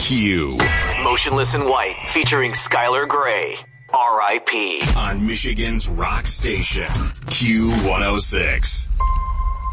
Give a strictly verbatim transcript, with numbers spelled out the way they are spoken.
Q. Motionless in White, featuring Skylar Grey. R I P. On Michigan's rock station, Q one oh six.